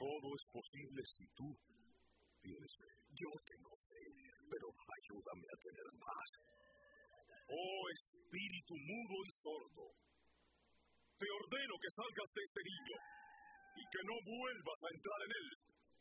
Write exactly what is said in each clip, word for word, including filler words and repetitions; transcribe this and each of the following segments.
todo es posible si tú tienes fe. Yo tengo fe, pero ayúdame a tener más. Oh espíritu mudo y sordo, te ordeno que salgas de este niño y que no vuelvas a entrar en él.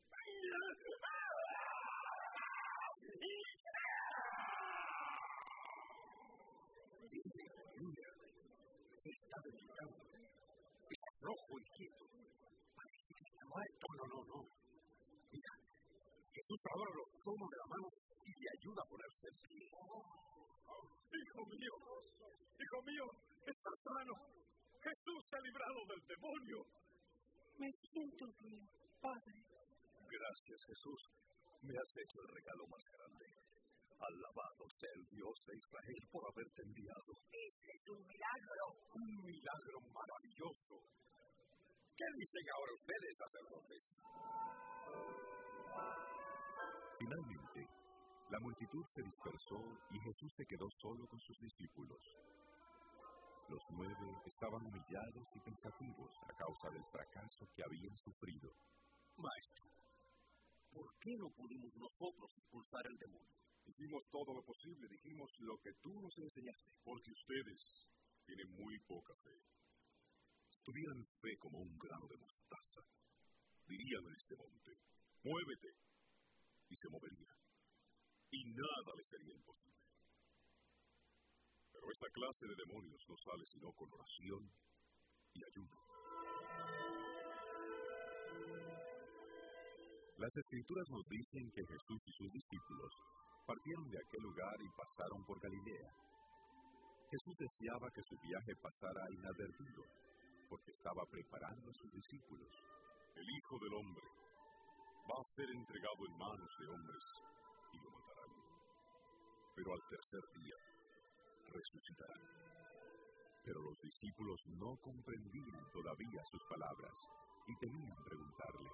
Mira, se está debilitando. Está rojo y quieto. Parece que está muerto. No, no, no. Mira, Jesús ahora lo toma de la mano y le ayuda a ponerse en pie. Hijo mío, hijo mío, estás sano. Jesús te ha librado del demonio. Me siento bien, Padre. Gracias, Jesús. Me has hecho el regalo más grande. Alabado sea el Dios de Israel por haberte enviado. Este es un milagro. Un milagro maravilloso. ¿Qué dicen ahora ustedes, sacerdotes? Finalmente, la multitud se dispersó y Jesús se quedó solo con sus discípulos. Los nueve estaban humillados y pensativos a causa del fracaso que habían sufrido. Maestro, ¿por qué no pudimos nosotros expulsar el demonio? Hicimos todo lo posible, dijimos lo que tú nos enseñaste, porque ustedes tienen muy poca fe. Si tuvieran fe como un grano de mostaza, dirían a este monte, muévete, y se movería, y nada le sería imposible. Pero esta clase de demonios no sale sino con oración y ayuno. Las Escrituras nos dicen que Jesús y sus discípulos partieron de aquel lugar y pasaron por Galilea. Jesús deseaba que su viaje pasara inadvertido, porque estaba preparando a sus discípulos. El Hijo del Hombre va a ser entregado en manos de hombres y lo matarán. Pero al tercer día resucitará. Pero los discípulos no comprendían todavía sus palabras y temían preguntarle.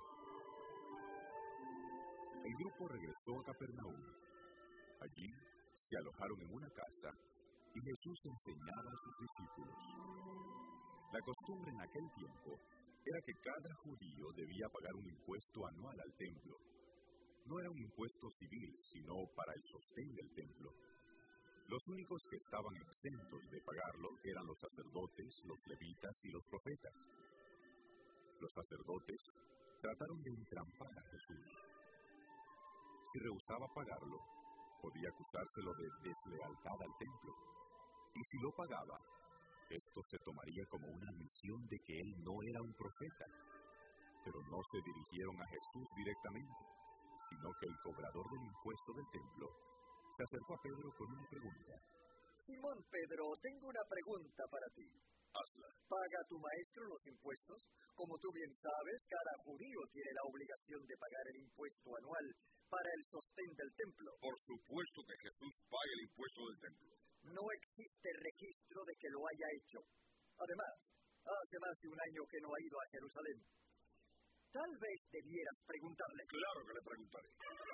El grupo regresó a Capernaum. Allí se alojaron en una casa y Jesús enseñaba a sus discípulos. La costumbre en aquel tiempo era que cada judío debía pagar un impuesto anual al templo. No era un impuesto civil, sino para el sostén del templo. Los únicos que estaban exentos de pagarlo eran los sacerdotes, los levitas y los profetas. Los sacerdotes trataron de entrampar a Jesús. Si rehusaba pagarlo, podía acusárselo de deslealtad al templo. Y si lo pagaba, esto se tomaría como una admisión de que él no era un profeta. Pero no se dirigieron a Jesús directamente, sino que el cobrador del impuesto del templo se acercó a Pedro con una pregunta. Simón Pedro, tengo una pregunta para ti. Hazla. ¿Paga tu maestro los impuestos? Como tú bien sabes, cada judío tiene la obligación de pagar el impuesto anual para el sostén del templo. Por supuesto que Jesús paga el impuesto del templo. No existe registro de que lo haya hecho. Además, hace más de un año que no ha ido a Jerusalén. Tal vez debieras preguntarle. Claro que le preguntaré.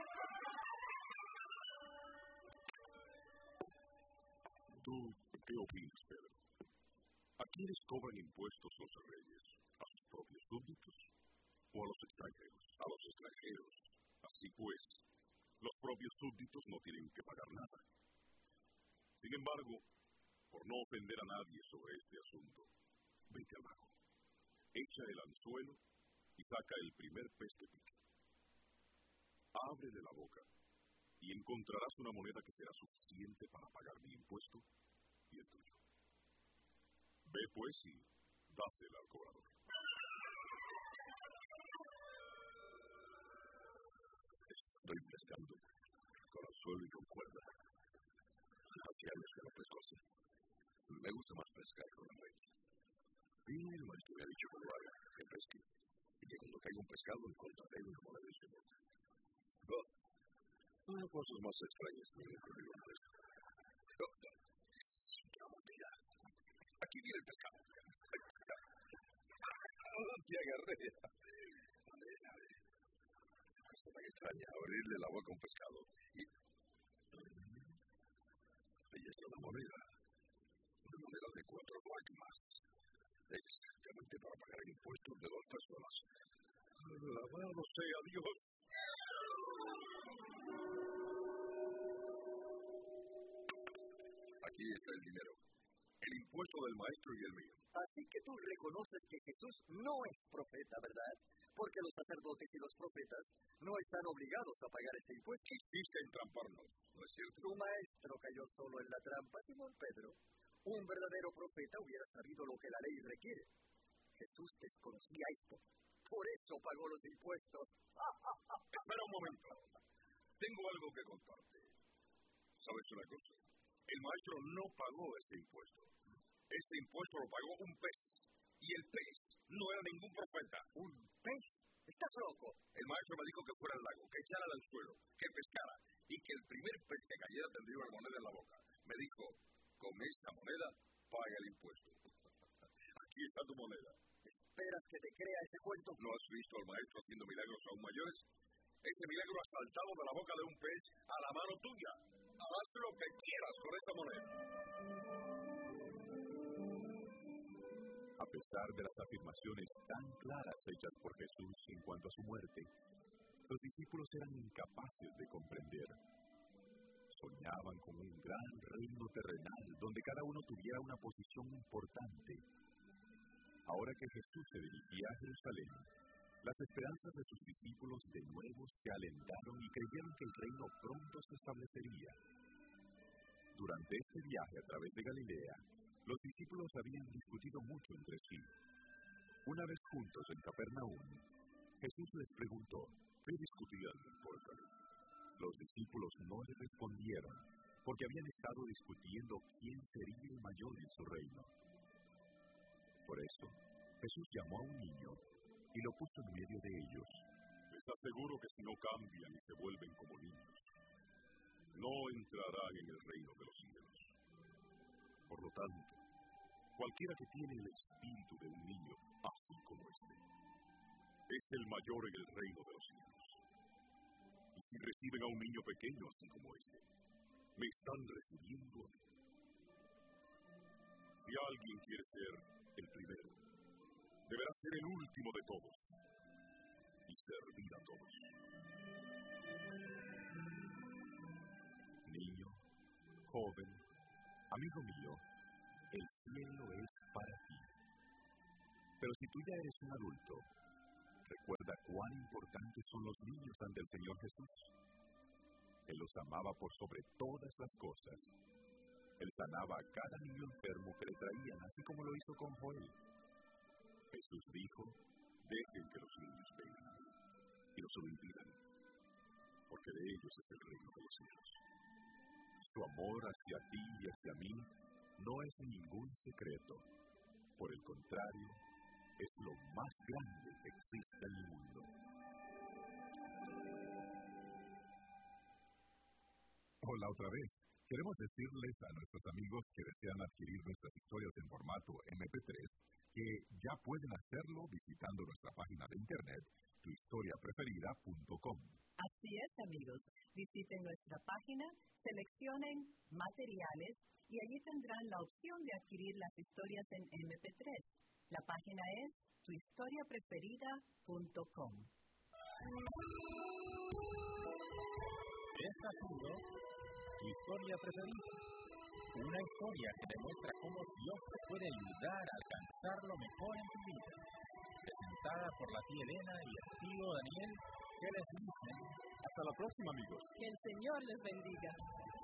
¿Tú qué opinas, Pedro? ¿A quiénes cobran impuestos los reyes? ¿A sus propios súbditos o a los extranjeros? A los extranjeros. Así pues, los propios súbditos no tienen que pagar nada. Sin embargo, por no ofender a nadie sobre este asunto, vete abajo, echa el anzuelo y saca el primer pez que pique. Ábrele la boca y encontrarás una moneda que será suficiente para pagar mi impuesto y el tuyo. Ve pues y dásela al cobrador. Estoy pescando con anzuelo y con cuerda. Hace años que no pesco así. Me gusta más pescar con la red. Y el maestro me ha dicho que lo haga, que pesque. Y que cuando caiga un pescado encontraré una moneda en su boca. No. Hay cosas más extrañas que me han ocurrido en esto. No, no. Es una mentira. Aquí viene el pescado. Te agarré. A ver, a ver. Cosa tan extraña, abrirle la boca a un pescado y... Ahí está una moneda. Una moneda de cuatro dracmas. Exactamente para pagar impuestos de dos personas. Alabado sea Dios. Aquí está el dinero. El impuesto del maestro y el mío. Así que tú reconoces que Jesús no es profeta, ¿verdad? Porque los sacerdotes y los profetas no están obligados a pagar ese impuesto. Quisiste entramparnos, ¿no es cierto? Tu maestro cayó solo en la trampa, Simón Pedro. Un verdadero profeta hubiera sabido lo que la ley requiere. Jesús desconocía esto. Por eso pagó los impuestos. Espera un momento. Tengo algo que contarte. ¿Sabes una cosa? El maestro no pagó ese impuesto. Ese impuesto lo pagó un pez. Y el pez no era ningún profeta. ¿Un pez? ¿Estás loco? El maestro me dijo que fuera al lago, que echara al anzuelo, que pescara, y que el primer pez que cayera tendría una moneda en la boca. Me dijo, con esta moneda, paga el impuesto. Aquí está tu moneda. ¿Esperas que te crea ese cuento? ¿No has visto al maestro haciendo milagros aún mayores? Ese milagro ha saltado de la boca de un pez a la mano tuya. Haz lo que quieras con esta moneda. A pesar de las afirmaciones tan claras hechas por Jesús en cuanto a su muerte, los discípulos eran incapaces de comprender. Soñaban con un gran reino terrenal donde cada uno tuviera una posición importante. Ahora que Jesús se dirigía a Jerusalén, las esperanzas de sus discípulos de nuevo se alentaron y creyeron que el reino pronto se establecería. Durante este viaje a través de Galilea, los discípulos habían discutido mucho entre sí. Una vez juntos en Capernaum, Jesús les preguntó, ¿qué discutían por salud? Los discípulos no le respondieron, porque habían estado discutiendo quién sería el mayor en su reino. Por eso, Jesús llamó a un niño y lo puso en medio de ellos. Les aseguro que si no cambian y se vuelven como niños, no entrarán en el reino de los cielos. Por lo tanto, cualquiera que tiene el espíritu de un niño, así como este, es el mayor en el reino de los cielos. Y si reciben a un niño pequeño así como este, me están recibiendo a mí. Si alguien quiere ser el primero, deberá ser el último de todos y servir a todos. Niño, joven, amigo mío, el cielo es para ti. Pero si tú ya eres un adulto, recuerda cuán importantes son los niños ante el Señor Jesús. Él los amaba por sobre todas las cosas. Él sanaba a cada niño enfermo que le traían, así como lo hizo con Joel. Jesús dijo, dejen que los niños vengan y no se lo impidan, porque de ellos es el reino de los cielos. Su amor hacia ti y hacia mí no es ningún secreto. Por el contrario, es lo más grande que existe en el mundo. Hola otra vez. Queremos decirles a nuestros amigos que desean adquirir nuestras historias en formato eme pe tres que ya pueden hacerlo visitando nuestra página de internet tu historia preferida punto com. Así es, amigos. Visiten nuestra página, seleccionen materiales y allí tendrán la opción de adquirir las historias en eme pe tres. La página es tu historia preferida punto com. Esta ha sido Tu Historia Preferida, una historia que demuestra cómo Dios te puede ayudar a alcanzar lo mejor en tu vida. Presentada por la tía Elena y el tío Daniel, que les dicen, hasta la próxima, amigos. Que el Señor les bendiga.